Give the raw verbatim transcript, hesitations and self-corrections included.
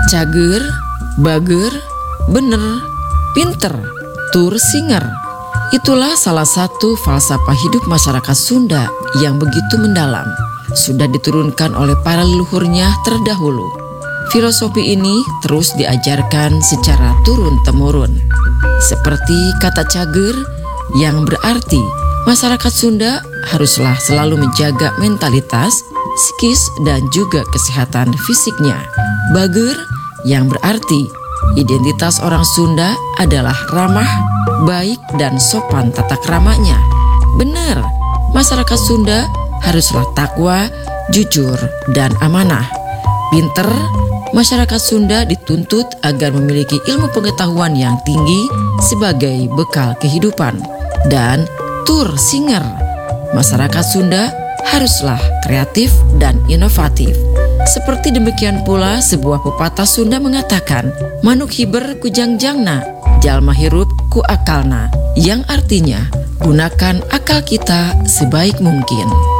cager, bager, bener, pinter, tur singer. Itulah salah satu falsafah hidup masyarakat Sunda yang begitu mendalam. Sudah diturunkan oleh para leluhurnya terdahulu. Filosofi ini terus diajarkan secara turun-temurun. Seperti kata cager yang berarti masyarakat Sunda haruslah selalu menjaga mentalitas, psikis, dan juga kesehatan fisiknya. Bager yang berarti identitas orang Sunda adalah ramah, baik, dan sopan tata kramanya. Benar, masyarakat Sunda haruslah takwa, jujur, dan amanah. Pinter, masyarakat Sunda dituntut agar memiliki ilmu pengetahuan yang tinggi sebagai bekal kehidupan. Dan tur singer, masyarakat Sunda haruslah kreatif dan inovatif. Seperti demikian pula sebuah pepatah Sunda mengatakan, manuk hiber ku jangjangna, jalma hirup ku akalna, yang artinya gunakan akal kita sebaik mungkin.